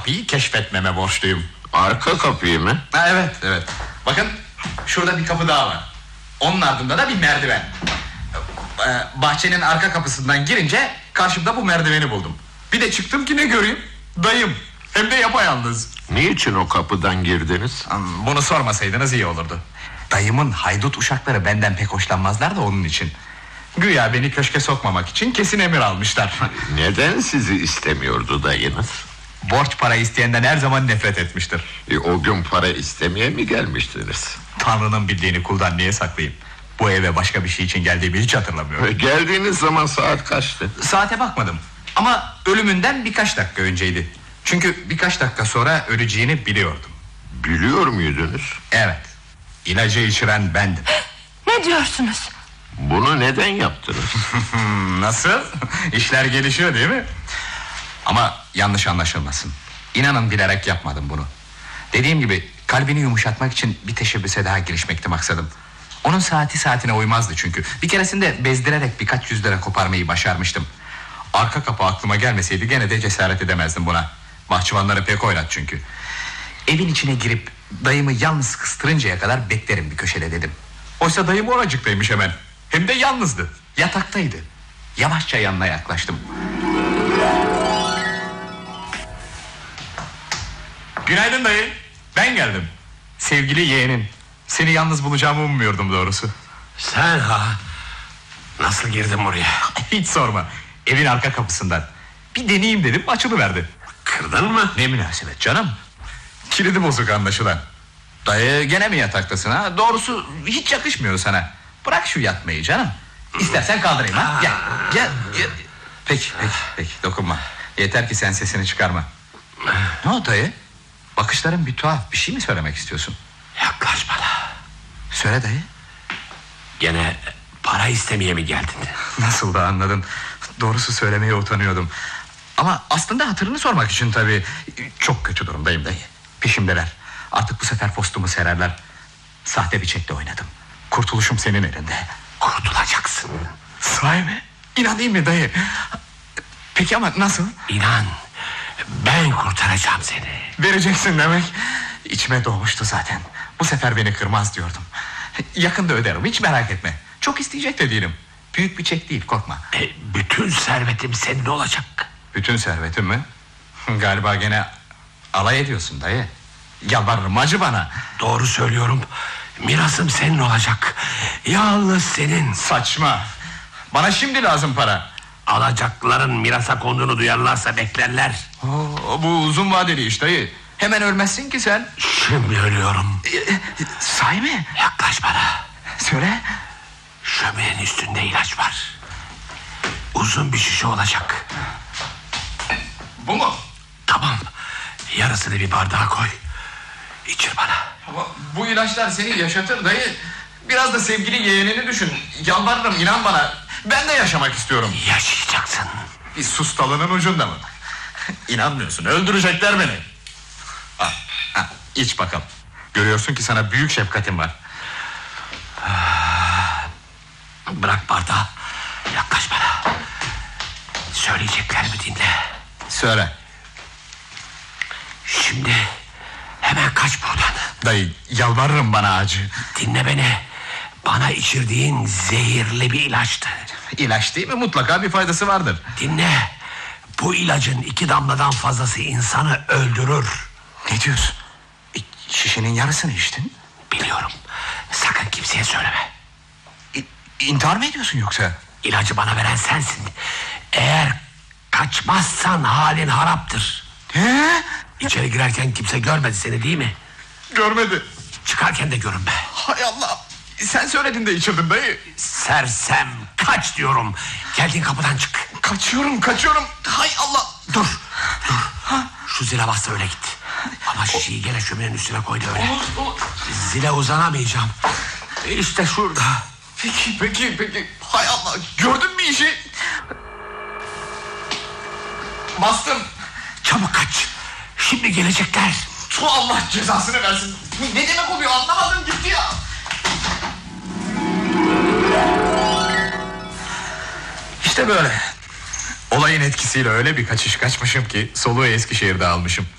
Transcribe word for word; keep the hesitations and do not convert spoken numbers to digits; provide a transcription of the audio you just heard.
kapıyı keşfetmeme borçluyum. Arka kapıyı mı? Ha, evet evet. Bakın şurada bir kapı daha var. Onun ardında da bir merdiven. Ee, bahçenin arka kapısından girince karşımda bu merdiveni buldum. Bir de çıktım ki ne göreyim? Dayım. Hem de yapayalnız. Niçin o kapıdan girdiniz? Bunu sormasaydınız iyi olurdu. Dayımın haydut uşakları benden pek hoşlanmazlar da onun için. Güya beni köşke sokmamak için kesin emir almışlar. Neden sizi istemiyordu dayınız? Borç para isteyenden her zaman nefret etmiştir. E, o gün para istemeye mi gelmiştiniz? Tanrı'nın bildiğini kuldan niye saklayayım? Bu eve başka bir şey için geldiğimi hiç hatırlamıyorum. E, geldiğiniz zaman saat kaçtı? Saate bakmadım. Ama ölümünden birkaç dakika önceydi. Çünkü birkaç dakika sonra öleceğini biliyordum. Biliyor muydunuz? Evet. İlacı içiren bendim. Ne diyorsunuz? Bunu neden yaptınız? Nasıl? İşler gelişiyor değil mi? Ama yanlış anlaşılmasın. İnanın bilerek yapmadım bunu. Dediğim gibi kalbini yumuşatmak için bir teşebbüse daha girişmekti maksadım. Onun saati saatine uymazdı çünkü. Bir keresinde bezdirerek birkaç yüz lira koparmayı başarmıştım. Arka kapı aklıma gelmeseydi gene de cesaret edemezdim buna. Bahçıvanları pek oynat çünkü. Evin içine girip dayımı yalnız kıstırıncaya kadar beklerim bir köşede dedim. Oysa dayım oracıktaymış hemen. Hem de yalnızdı. Yataktaydı. Yavaşça yanına yaklaştım. Günaydın dayı. Ben geldim. Sevgili yeğenin. Seni yalnız bulacağımı ummuyordum doğrusu. Sen ha? Nasıl girdin buraya? Hiç sorma. Evin arka kapısından. Bir deneyeyim dedim, açılıverdi. Kırdın mı? Ne münasebet canım. Kilidi bozuk anlaşılan. Dayı gene mi yataktasın ha? Doğrusu hiç yakışmıyor sana. Bırak şu yatmayı canım. İstersen kaldırayım ha. Gel, gel, gel. Peki, peki, peki, dokunma. Yeter ki sen sesini çıkarma. Ne o dayı? Bakışların bir tuhaf. Bir şey mi söylemek istiyorsun? Yaklaş bana. Söyle dayı. Gene para istemeye mi geldin? Nasıl da anladın? Doğrusu söylemeye utanıyordum. Ama aslında hatırını sormak için tabii. Çok kötü durumdayım dayı. Peşimdeler. Artık bu sefer postumu sererler. Sahte bir çekle oynadım. Kurtuluşum senin elinde. Kurtulacaksın. Sahi mi? İnanayım mı dayı? Peki ama nasıl? İnan, ben kurtaracağım seni. Vereceksin demek. İçime doğmuştu zaten. Bu sefer beni kırmaz diyordum. Yakında öderim, hiç merak etme. Çok isteyecek de değilim. Büyük bir çek değil, korkma. E, bütün servetim senin olacak. Bütün servetim mi? Galiba gene alay ediyorsun dayı. Yalvarırım, acı bana. Doğru söylüyorum. Mirasım senin olacak. Yalnız senin. Saçma. Bana şimdi lazım para. Alacakların mirasa konduğunu duyarlarsa beklerler. Oo, bu uzun vadeli iş dayı. Hemen ölmezsin ki sen. Şimdi ölüyorum. Ee, sahi mi? Yaklaş bana. Söyle. Şöminenin üstünde ilaç var. Uzun bir şişe olacak. Bu mu? Tamam. Yarısını bir bardağa koy. İçir bana. Ama bu ilaçlar seni yaşatır dayı. Biraz da sevgili yeğenini düşün. Yalvarırım, inan bana. Ben de yaşamak istiyorum. Yaşayacaksın. Bir sus dalının ucunda mı? İnanmıyorsun, öldürecekler beni. Al, al, iç bakalım. Görüyorsun ki sana büyük şefkatim var. Bırak bardağı. Yaklaş bana. Söyleyeceklerimi dinle. Söyle. Şimdi hemen kaç buradan. Dayı, yalvarırım, bana acı. Dinle beni. Bana içirdiğin zehirli bir ilaçtı. İlaç değil mi? Mutlaka bir faydası vardır. Dinle. Bu ilacın iki damladan fazlası insanı öldürür. Ne diyorsun? E, şişenin yarısını içtin. Biliyorum. Sakın kimseye söyleme. İ, intihar mı ediyorsun yoksa? İlacı bana veren sensin. Eğer kaçmazsan halin haraptır. He? İçeri girerken kimse görmedi seni değil mi? Görmedi. Çıkarken de görünme. Hay Allah. Sen söyledin de içirdim dayı. Sersem kaç diyorum. Geldiğin kapıdan çık. Kaçıyorum, kaçıyorum. Hay Allah. Dur, dur. Şu zile bassa öyle git. Ama şişeyi gene şöminenin üstüne koydu öyle. Olur, olur. Zile uzanamayacağım. İşte şurada. Peki, peki, peki. Hay Allah. Gördün mü işi? Bastım. Çabuk kaç. Şimdi gelecekler. Tu Allah cezasını versin. Ne demek oluyor anlamadım gitti ya. İşte böyle. Olayın etkisiyle öyle bir kaçış kaçmışım ki soluğu Eskişehir'de almışım.